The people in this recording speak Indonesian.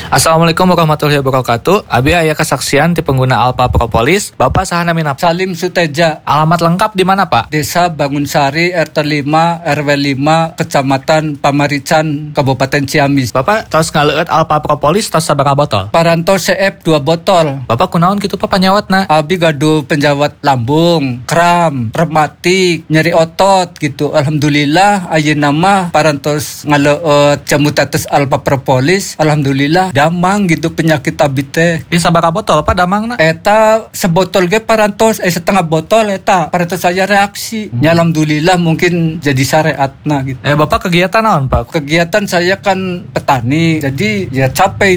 Assalamualaikum warahmatullahi wabarakatuh. Abi aya kesaksian ti pengguna Alpa Propolis. Bapak saha nami napa? Salim Suteja, Alamat lengkap di mana, Pak? Desa Bangunsari, RT 5, RW 5, Kecamatan Pamarican, Kabupaten Ciamis. Bapak tos ngaleueut Alpa Propolis tos sabaraha botol? Paranto CF 2 botol. Bapak kunaon kitu Pak panyawatna? Abi gaduh penjawat lambung, kram, rematik, nyeri otot gitu. Alhamdulillah ayeuna mah parantos ngaleueut jamu tetes Alpa Propolis. Alhamdulillah damang gitu penyakit abi teh. Di sabaraha botol Pak damangna? Eta sebotol ge parantos setengah botol eta parantos saya reaksi. Ya alhamdulillah mungkin jadi syariatna gitu. Bapak kegiatan naon, Pak? Kegiatan saya kan petani, jadi ya capek